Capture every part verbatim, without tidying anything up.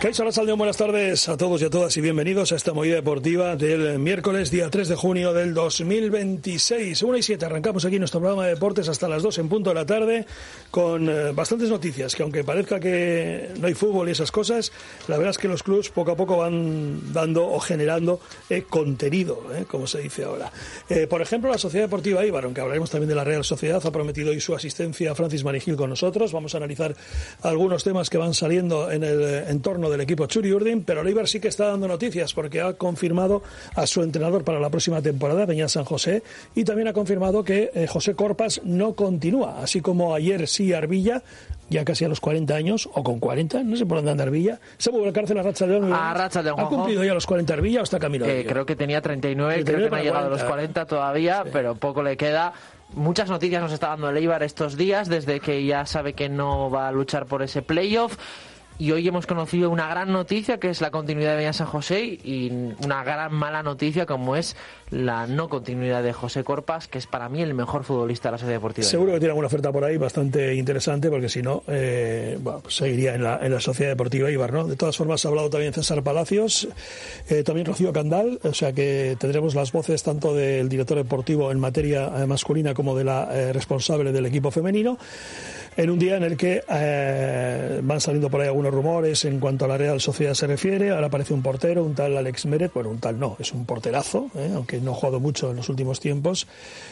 Kaixo Arratsaldeon, buenas tardes a todos y a todas y bienvenidos a esta movida deportiva del miércoles, día tres de junio del dos mil veintiséis. una y siete, arrancamos aquí nuestro programa de deportes hasta las dos en punto de la tarde con eh, bastantes noticias, que aunque parezca que no hay fútbol y esas cosas, la verdad es que los clubs poco a poco van dando o generando eh, contenido, eh, como se dice ahora. Eh, por ejemplo, la Sociedad Deportiva Eibar, aunque hablaremos también de la Real Sociedad, ha prometido hoy su asistencia a Francis Marigil con nosotros. Vamos a analizar algunos temas que van saliendo en el entorno del equipo Txuri-Urdin, pero el Eibar sí que está dando noticias porque ha confirmado a su entrenador para la próxima temporada, Beñat San José, y también ha confirmado que eh, José Corpas no continúa, así como ayer sí Arbilla, ya casi a los cuarenta años, o con cuarenta, no sé por dónde anda Arbilla. ¿Se mueve la cárcel a Arratsaldeon? A Arratsaldeon, ¿Ha cumplido ya los cuarenta Arbilla o está camino? Eh, creo que tenía treinta y nueve, creo que no ha llegado cuarenta. A los cuarenta todavía, sí. Pero poco le queda. Muchas noticias nos está dando el Eibar estos días, desde que ya sabe que no va a luchar por ese playoff. Y hoy hemos conocido una gran noticia, que es la continuidad de Beñat San José, y una gran mala noticia, como es la no continuidad de José Corpas, que es para mí el mejor futbolista de la Sociedad Deportiva. Seguro que tiene alguna oferta por ahí bastante interesante, porque si no, eh, bueno, pues seguiría en la, en la Sociedad Deportiva Eibar, ¿no? De todas formas, ha hablado también César Palacios, eh, también Rocío Candal, o sea que tendremos las voces tanto del director deportivo en materia eh, masculina como de la eh, responsable del equipo femenino, en un día en el que eh, van saliendo por ahí algunos rumores en cuanto a la Real Sociedad se refiere. Ahora aparece un portero, un tal Alex Meret, bueno, un tal no, es un porterazo, ¿eh? Aunque no ha jugado mucho en los últimos tiempos.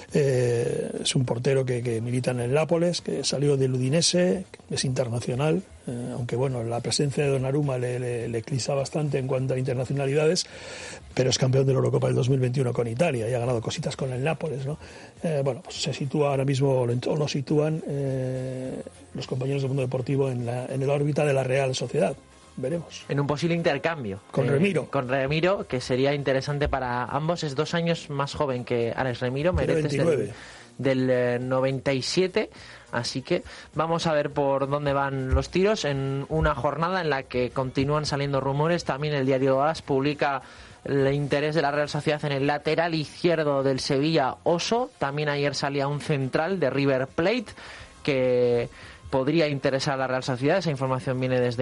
Eh, es un portero que, que milita en el Nápoles, que salió del Udinese, es internacional, eh, aunque bueno, la presencia de Donnarumma le, le, le eclipsa bastante en cuanto a internacionalidades, pero es campeón de la Eurocopa del dos mil veintiuno con Italia y ha ganado cositas con el Nápoles, ¿no? Eh, bueno, pues se sitúa ahora mismo, o lo sitúan eh, los compañeros del mundo deportivo en la, en la órbita de la Real Sociedad. Veremos. En un posible intercambio. Con eh, Remiro. Con Remiro, que sería interesante para ambos. Es dos años más joven que Alex Remiro. Mereces del, del eh, noventa y siete. Así que vamos a ver por dónde van los tiros en una jornada en la que continúan saliendo rumores. También el diario AS publica el interés de la Real Sociedad en el lateral izquierdo del Sevilla, Oso. También ayer salía un central de River Plate que podría interesar a la Real Sociedad. Esa información viene desde